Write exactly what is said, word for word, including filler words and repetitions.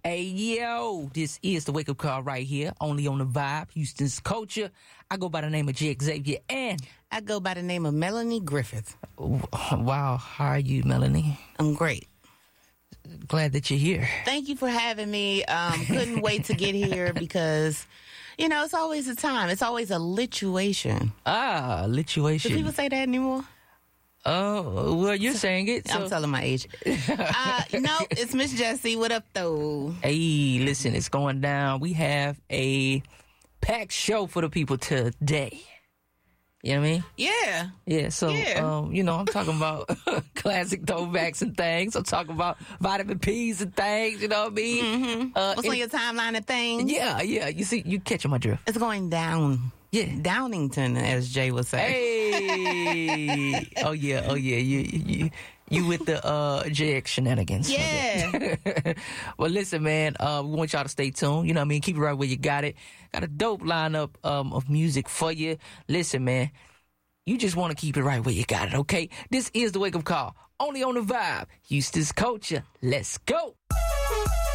Hey, yo, this is the Wake Up Call right here, only on the Vibe, Houston's Culture. I go by the name of J. Xavier, and I go by the name of Melanie Griffith. Wow, how are you, Melanie? I'm great. Glad that you're here. Thank you for having me. Um, couldn't wait to get here because, you know, it's always a time. It's always a lituation. Ah, lituation. Do people say that anymore? Oh, well, you're saying it. So. I'm telling my age. uh, no, it's Miss Jessie. What up, though? Hey, listen, it's going down. We have a packed show for the people today. You know what I mean? Yeah. Yeah, so, Yeah. Um, you know, I'm talking about classic throwbacks and things. I'm talking about vitamin P's and things, you know what I mean? Mm-hmm. Uh, What's on your timeline of things? Yeah, yeah. You see, you catching my drift. It's going down. Yeah. Downington, as Jay would say. Hey. oh, yeah, oh, yeah. You, you, you with the uh, J X shenanigans. Yeah. Well, listen, man, uh, we want y'all to stay tuned. You know what I mean? Keep it right where you got it. Got a dope lineup um, of music for you. Listen, man, you just want to keep it right where you got it, okay? This is the Wake Up Call, only on the Vibe, Houston's Culture. Let's go.